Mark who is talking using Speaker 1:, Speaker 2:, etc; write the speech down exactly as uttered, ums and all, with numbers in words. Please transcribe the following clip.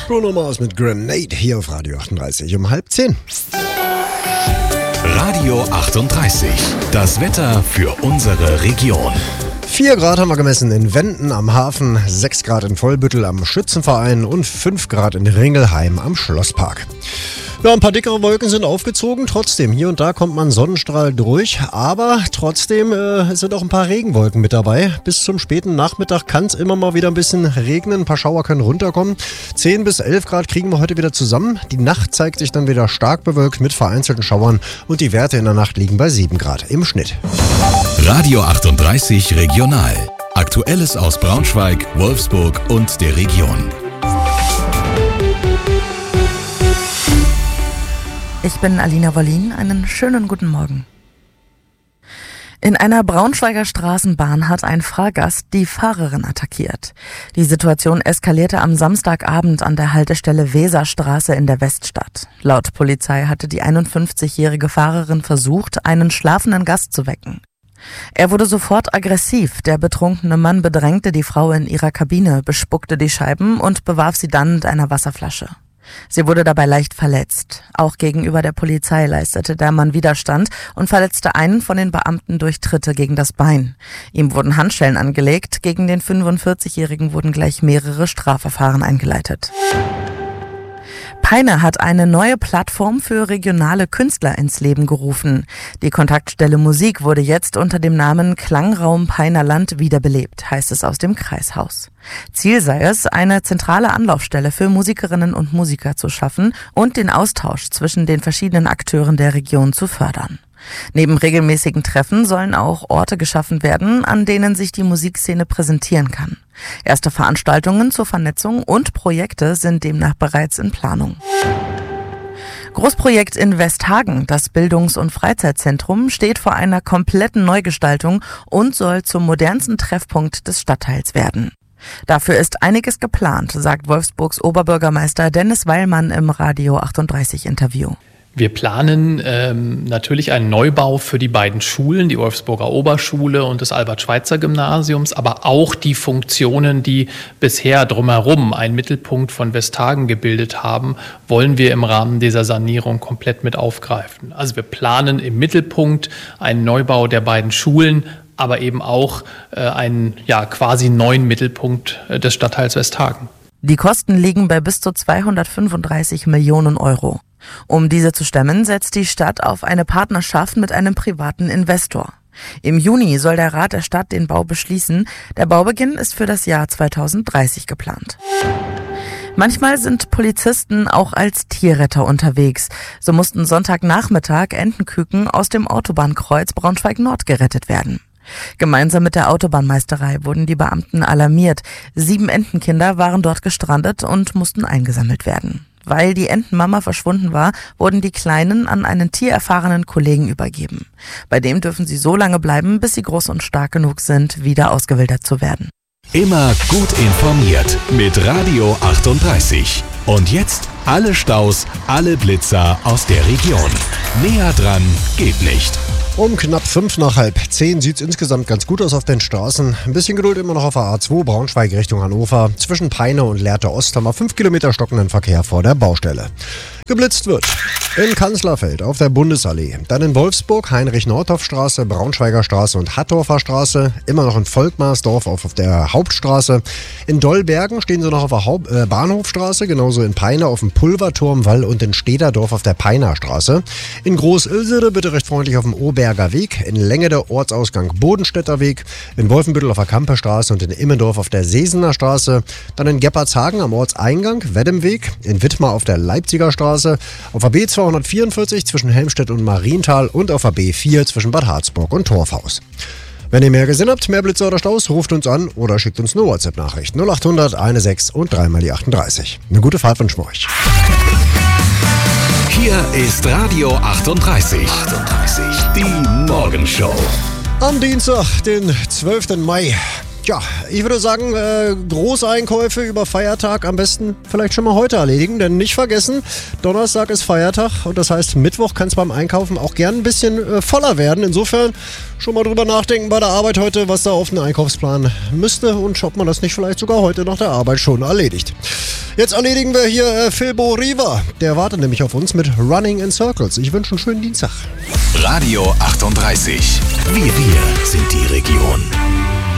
Speaker 1: Bruno Mars mit Grenade hier auf Radio achtunddreißig um halb zehn.
Speaker 2: Radio achtunddreißig, das Wetter für unsere Region.
Speaker 1: vier Grad haben wir gemessen in Wenden am Hafen, sechs Grad in Vollbüttel am Schützenverein und fünf Grad in Ringelheim am Schlosspark. Ja, ein paar dickere Wolken sind aufgezogen. Trotzdem, hier und da kommt man Sonnenstrahl durch. Aber trotzdem äh, sind auch ein paar Regenwolken mit dabei. Bis zum späten Nachmittag kann es immer mal wieder ein bisschen regnen. Ein paar Schauer können runterkommen. zehn bis elf Grad kriegen wir heute wieder zusammen. Die Nacht zeigt sich dann wieder stark bewölkt mit vereinzelten Schauern. Und die Werte in der Nacht liegen bei sieben Grad im Schnitt.
Speaker 2: Radio achtunddreißig Regional. Aktuelles aus Braunschweig, Wolfsburg und der Region.
Speaker 3: Ich bin Alina Wollin, einen schönen guten Morgen. In einer Braunschweiger Straßenbahn hat ein Fahrgast die Fahrerin attackiert. Die Situation eskalierte am Samstagabend an der Haltestelle Weserstraße in der Weststadt. Laut Polizei hatte die einundfünfzigjährige Fahrerin versucht, einen schlafenden Gast zu wecken. Er wurde sofort aggressiv. Der betrunkene Mann bedrängte die Frau in ihrer Kabine, bespuckte die Scheiben und bewarf sie dann mit einer Wasserflasche. Sie wurde dabei leicht verletzt. Auch gegenüber der Polizei leistete der Mann Widerstand und verletzte einen von den Beamten durch Tritte gegen das Bein. Ihm wurden Handschellen angelegt. Gegen den fünfundvierzigjährigen wurden gleich mehrere Strafverfahren eingeleitet. Peine hat eine neue Plattform für regionale Künstler ins Leben gerufen. Die Kontaktstelle Musik wurde jetzt unter dem Namen Klangraum Peinerland wiederbelebt, heißt es aus dem Kreishaus. Ziel sei es, eine zentrale Anlaufstelle für Musikerinnen und Musiker zu schaffen und den Austausch zwischen den verschiedenen Akteuren der Region zu fördern. Neben regelmäßigen Treffen sollen auch Orte geschaffen werden, an denen sich die Musikszene präsentieren kann. Erste Veranstaltungen zur Vernetzung und Projekte sind demnach bereits in Planung. Großprojekt in Westhagen, das Bildungs- und Freizeitzentrum, steht vor einer kompletten Neugestaltung und soll zum modernsten Treffpunkt des Stadtteils werden. Dafür ist einiges geplant, sagt Wolfsburgs Oberbürgermeister Dennis Weilmann im Radio achtunddreißig Interview.
Speaker 4: Wir planen ähm, natürlich einen Neubau für die beiden Schulen, die Wolfsburger Oberschule und das Albert-Schweitzer-Gymnasiums, aber auch die Funktionen, die bisher drumherum einen Mittelpunkt von Westhagen gebildet haben, wollen wir im Rahmen dieser Sanierung komplett mit aufgreifen. Also wir planen im Mittelpunkt einen Neubau der beiden Schulen, aber eben auch äh, einen ja, quasi neuen Mittelpunkt äh, des Stadtteils Westhagen.
Speaker 3: Die Kosten liegen bei bis zu zweihundertfünfunddreißig Millionen Euro. Um diese zu stemmen, setzt die Stadt auf eine Partnerschaft mit einem privaten Investor. Im Juni soll der Rat der Stadt den Bau beschließen. Der Baubeginn ist für das Jahr zweitausenddreißig geplant. Manchmal sind Polizisten auch als Tierretter unterwegs. So mussten Sonntagnachmittag Entenküken aus dem Autobahnkreuz Braunschweig-Nord gerettet werden. Gemeinsam mit der Autobahnmeisterei wurden die Beamten alarmiert. Sieben Entenkinder waren dort gestrandet und mussten eingesammelt werden. Weil die Entenmama verschwunden war, wurden die Kleinen an einen tiererfahrenen Kollegen übergeben. Bei dem dürfen sie so lange bleiben, bis sie groß und stark genug sind, wieder ausgewildert zu werden.
Speaker 2: Immer gut informiert mit Radio achtunddreißig. Und jetzt alle Staus, alle Blitzer aus der Region. Näher dran geht nicht.
Speaker 1: Um knapp fünf nach halb zehn sieht es insgesamt ganz gut aus auf den Straßen. Ein bisschen Geduld immer noch auf der A zwei Braunschweig Richtung Hannover. Zwischen Peine und Lehrte Ost haben wir fünf Kilometer stockenden Verkehr vor der Baustelle. Geblitzt wird in Kanzlerfeld auf der Bundesallee, dann in Wolfsburg Heinrich-Nordhoff-Straße, Braunschweiger Straße und Hattorfer Straße, immer noch in Volkmarsdorf auf, auf der Hauptstraße. In Dollbergen stehen sie noch auf der Haupt, äh, Bahnhofstraße, genauso in Peine auf dem Pulverturmwall und in Stederdorf auf der Peiner Straße. In Groß-Ilsede bitte recht freundlich auf dem Oberger Weg, in Länge der Ortsausgang Bodenstädter Weg, in Wolfenbüttel auf der Kampestraße und in Immendorf auf der Sesener Straße, dann in Geppartshagen am Ortseingang, Weddemweg, in Wittmar auf der Leipziger Straße, auf der B zweihundertvierundvierzig zwischen Helmstedt und Marienthal und auf der B vier zwischen Bad Harzburg und Torfhaus. Wenn ihr mehr gesehen habt, mehr Blitze oder Staus, ruft uns an oder schickt uns eine WhatsApp-Nachricht. null achthundert sechzehn und dreimal die achtunddreißig. Eine gute Fahrt wünschen wir euch.
Speaker 2: Hier ist Radio achtunddreißig. achtunddreißig. Die Morgenshow.
Speaker 1: Am Dienstag, den zwölften Mai. Ja, ich würde sagen, äh, Großeinkäufe über Feiertag am besten vielleicht schon mal heute erledigen, denn nicht vergessen, Donnerstag ist Feiertag und das heißt, Mittwoch kann es beim Einkaufen auch gern ein bisschen äh, voller werden. Insofern schon mal drüber nachdenken bei der Arbeit heute, was da auf den Einkaufsplan müsste und ob man das nicht vielleicht sogar heute nach der Arbeit schon erledigt. Jetzt erledigen wir hier äh, Philbo Riva. Der wartet nämlich auf uns mit Running in Circles. Ich wünsche einen schönen Dienstag.
Speaker 2: Radio achtunddreißig. Wir, wir sind die Region.